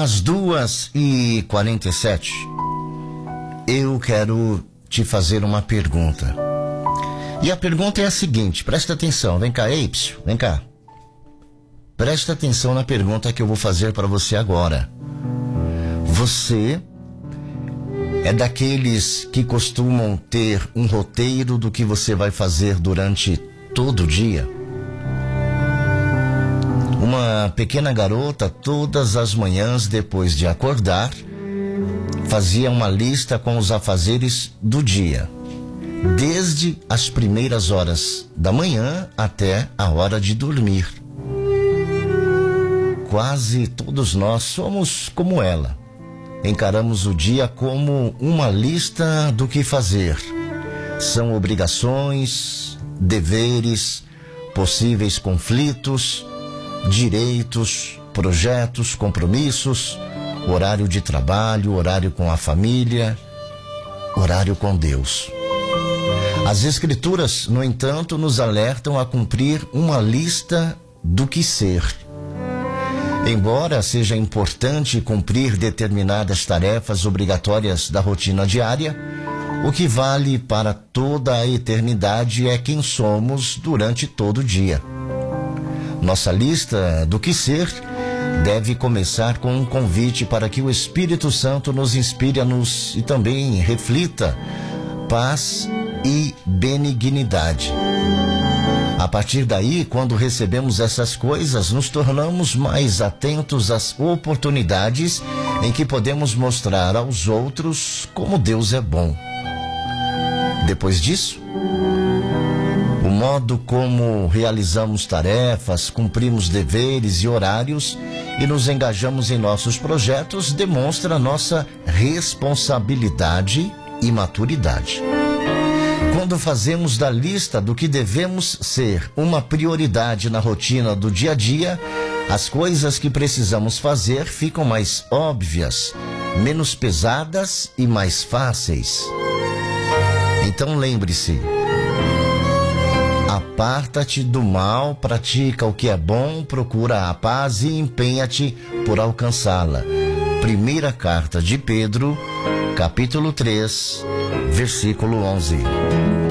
Às 2h47, eu quero te fazer uma pergunta. E a pergunta é a seguinte, presta atenção, vem cá, Eipsio, vem cá. Presta atenção na pergunta que eu vou fazer para você agora. Você é daqueles que costumam ter um roteiro do que você vai fazer durante todo o dia? Uma pequena garota, todas as manhãs depois de acordar, fazia uma lista com os afazeres do dia, desde as primeiras horas da manhã até a hora de dormir. Quase todos nós somos como ela. Encaramos o dia como uma lista do que fazer. São obrigações, deveres, possíveis conflitos, direitos, projetos, compromissos, horário de trabalho, horário com a família, horário com Deus. As Escrituras, no entanto, nos alertam a cumprir uma lista do que ser. Embora seja importante cumprir determinadas tarefas obrigatórias da rotina diária, o que vale para toda a eternidade é quem somos durante todo o dia. Nossa lista do que ser deve começar com um convite para que o Espírito Santo nos inspire e também reflita paz e benignidade. A partir daí, quando recebemos essas coisas, nos tornamos mais atentos às oportunidades em que podemos mostrar aos outros como Deus é bom. Depois disso, o modo como realizamos tarefas, cumprimos deveres e horários e nos engajamos em nossos projetos demonstra nossa responsabilidade e maturidade. Quando fazemos da lista do que devemos ser uma prioridade na rotina do dia a dia, as coisas que precisamos fazer ficam mais óbvias, menos pesadas e mais fáceis. Então lembre-se, aparta-te do mal, pratica o que é bom, procura a paz e empenha-te por alcançá-la. Primeira carta de Pedro, capítulo 3, versículo 11.